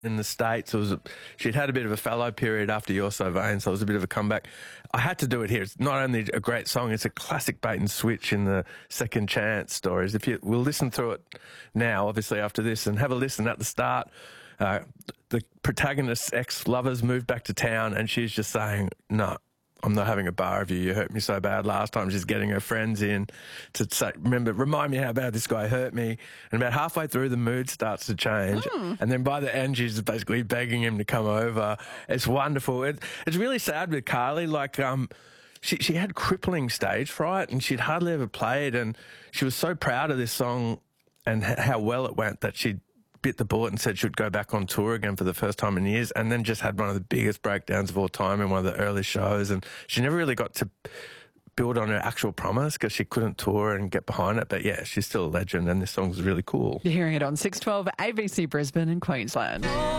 in the States. She'd had a bit of a fallow period after You're So Vain, so it was a bit of a comeback. I had to do it here. It's not only a great song, it's a classic bait and switch in the Second Chance stories. We'll listen through it now, obviously, after this, and have a listen at the start. The protagonist's ex-lovers moved back to town, and she's just saying, no, I'm not having a bar of you. You hurt me so bad last time. She's getting her friends in to say, remind me how bad this guy hurt me. And about halfway through, the mood starts to change. And then by the end, she's basically begging him to come over. It's wonderful. It's really sad with Carly. Like, she had crippling stage fright, and she'd hardly ever played. And she was so proud of this song and how well it went that she bit the bullet and said she'd go back on tour again for the first time in years, and then just had one of the biggest breakdowns of all time in one of the early shows. And she never really got to build on her actual promise because she couldn't tour and get behind it. But yeah, she's still a legend, and this song's really cool. You're hearing it on 612 ABC Brisbane and Queensland.